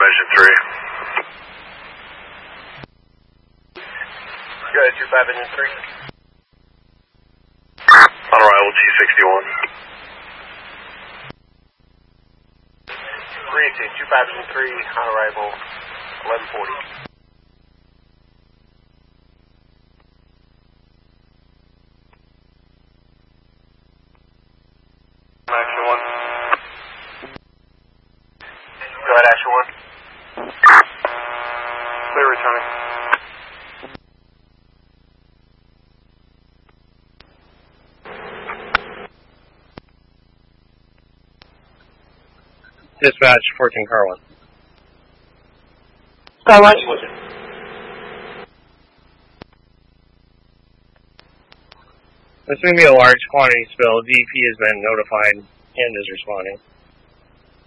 Measure 3. Go ahead, 25 engine 3. On arrival, T61. 318, 25 engine 3, on arrival, 1140. Action 1. Go ahead, Asher 1. Clear returning. Dispatch 14 Car 1. Car 1. This may be a large quantity spill. DP has been notified and is responding.